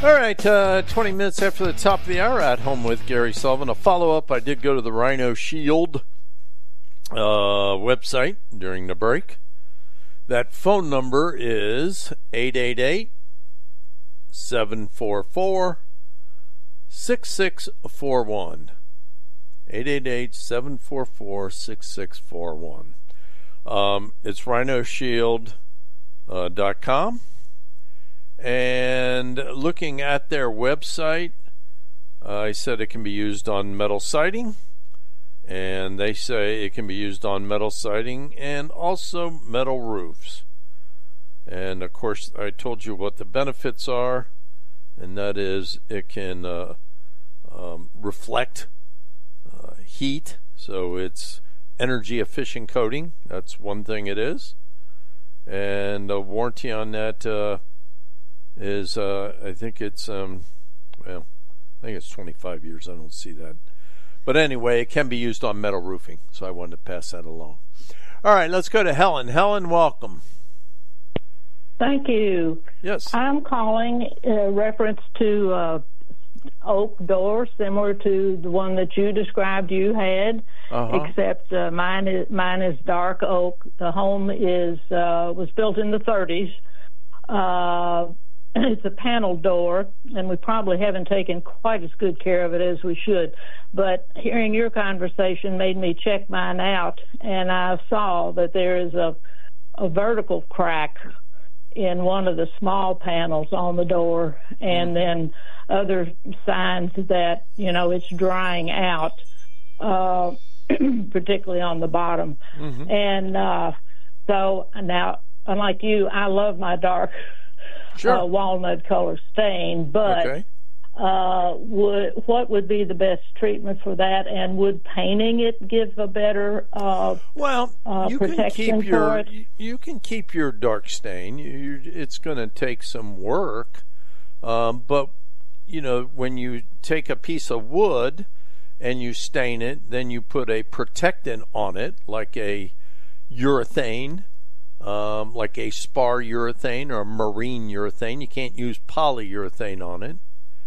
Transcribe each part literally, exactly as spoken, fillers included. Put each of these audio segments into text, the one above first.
All right, uh, twenty minutes after the top of the hour, at home with Gary Sullivan. A follow-up, I did go to the Rhino Shield uh, website during the break. That phone number is eight eight eight, seven four four, six six four one. eight eight eight, seven four four, six six four one. Um, it's rhino shield dot com. And looking at their website, uh, I said it can be used on metal siding, and they say it can be used on metal siding and also metal roofs. And of course, I told you what the benefits are, and that is it can uh, um, reflect uh, heat, so it's energy efficient coating. That's one thing it is. And the warranty on that uh, is uh, I think it's um, well, I think it's twenty-five years. I don't see that, but anyway, it can be used on metal roofing. So I wanted to pass that along. All right, let's go to Helen. Helen, welcome. Thank you. Yes, I'm calling in reference to uh, oak door, similar to the one that you described you had, uh-huh. except uh, mine is mine is dark oak. The home is uh, was built in the thirties. Uh, It's a panel door, and we probably haven't taken quite as good care of it as we should. But hearing your conversation made me check mine out, and I saw that there is a, a vertical crack in one of the small panels on the door, and then other signs that, you know, it's drying out, uh, particularly on the bottom. Mm-hmm. And uh, so now, unlike you, I love my dark Sure. Uh, walnut color stain, but okay. uh, would what would be the best treatment for that? And would painting it give a better uh, well? Uh, you can protection keep your for it? you can keep your dark stain. You, it's going to take some work, um, but you know when you take a piece of wood and you stain it, then you put a protectant on it, like a urethane. Um, like a spar urethane or a marine urethane. You can't use polyurethane on it.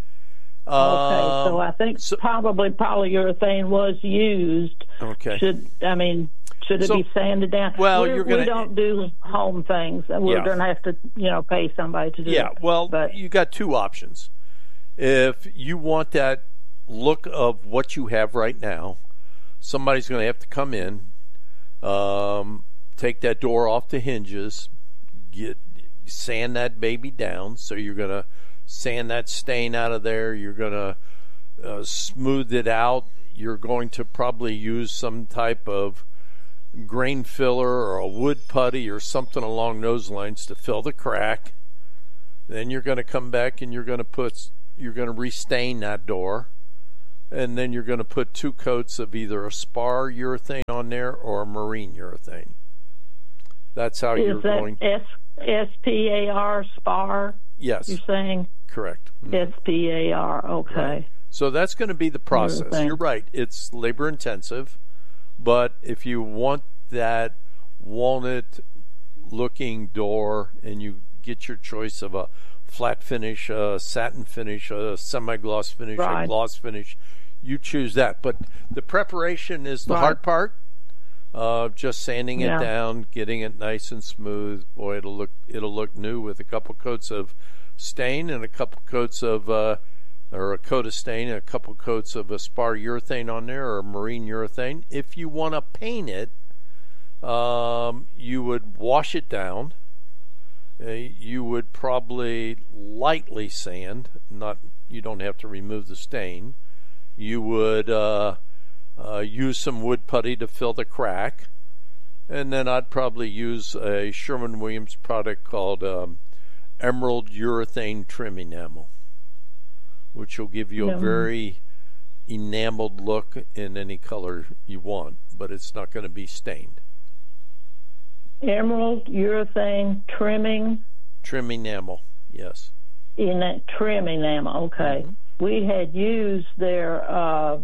Okay, so um, I think so, probably polyurethane was used. Okay. Should I mean should it so, be sanded down? Well, We're, you're gonna, we don't do home things. We're yeah. going to have to, you know, pay somebody to do yeah, it. Yeah, well, but, you got two options. If you want that look of what you have right now, somebody's going to have to come in. Um, Take that door off the hinges, get sand that baby down. So you're going to sand that stain out of there. You're going to uh, smooth it out. You're going to probably use some type of grain filler or a wood putty or something along those lines to fill the crack. Then you're going to come back and you're going to put, you're going to restain that door. And then you're going to put two coats of either a spar urethane on there or a marine urethane. That's how is you're that going. S S P A R spar? Yes. You're saying correct. Mm-hmm. S P A R. Okay. Right. So that's going to be the process. You're, you're right. It's labor intensive, but if you want that walnut looking door and you get your choice of a flat finish, a satin finish, a semi-gloss finish, right. a gloss finish, you choose that. But the preparation is the right. hard part. Uh, just sanding it yeah. down, getting it nice and smooth. Boy, it'll look it'll look new with a couple coats of stain and a couple coats of uh, or a coat of stain and a couple coats of a spar urethane on there or a marine urethane. If you want to paint it, um, you would wash it down. Uh, you would probably lightly sand. Not you don't have to remove the stain. You would. Uh, Uh, use some wood putty to fill the crack, and then I'd probably use a Sherwin-Williams product called um, Emerald Urethane Trim Enamel, which will give you a very enameled look in any color you want, but it's not going to be stained. Emerald Urethane Trimming? Trim Enamel, yes. In that trim enamel, okay. Mm-hmm. We had used their... Uh,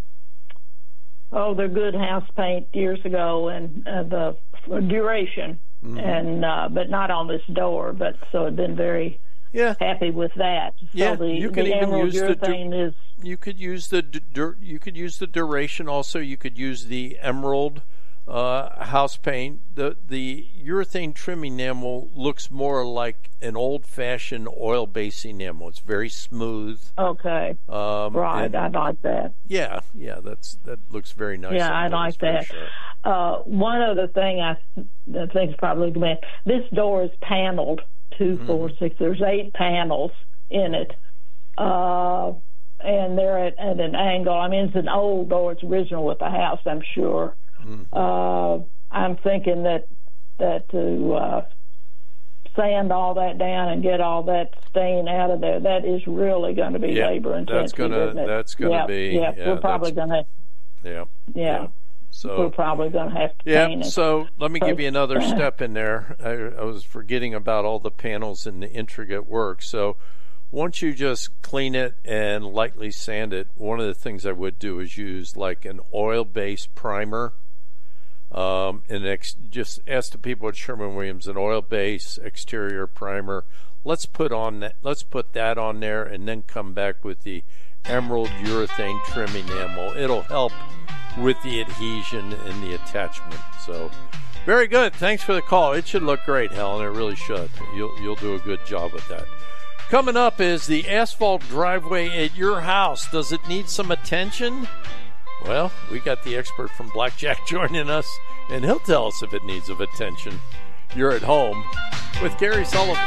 Oh, they're good house paint years ago, and uh, the duration, mm-hmm. and uh, but not on this door. But so it'd been very yeah. happy with that. So yeah, the, you can the even emerald use urethane the is. You could use the dur- you could use the duration. Also, you could use the emerald uh, house paint. The the urethane trim enamel looks more like an old-fashioned oil-based enamel. It's very smooth. Okay. Um, right, I like that. Yeah, yeah, that's that looks very nice. Yeah, I like that. Uh, one other thing I, I think is probably good. This door is paneled. Two, mm-hmm. four, six. There's eight panels in it. Uh, and they're at, at an angle. I mean, it's an old door. It's original with the house, I'm sure. Mm-hmm. Uh, I'm thinking that that to uh, sand all that down and get all that stain out of there, that is really going to be yeah, labor intensive. That's gonna that's gonna yeah, be. Yeah, yeah we're probably going to. Yeah, yeah. Yeah. So we're probably going to have to yeah, paint it. So let me give you another step in there. I, I was forgetting about all the panels and the intricate work. So once you just clean it and lightly sand it, one of the things I would do is use like an oil-based primer. Um, and ex- just ask the people at Sherwin-Williams, an oil-based exterior primer. Let's put on that. Let's put that on there, and then come back with the emerald urethane trim enamel. It'll help with the adhesion and the attachment. So, very good. Thanks for the call. It should look great, Helen. It really should. You'll you'll do a good job with that. Coming up is the asphalt driveway at your house. Does it need some attention? Well, we got the expert from Blackjack joining us, and he'll tell us if it needs of attention. You're at home with Gary Sullivan.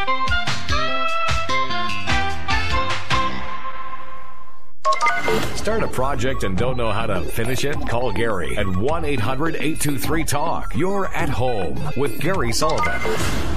Start a project and don't know how to finish it? Call Gary at one eight hundred eight two three talk. You're at home with Gary Sullivan.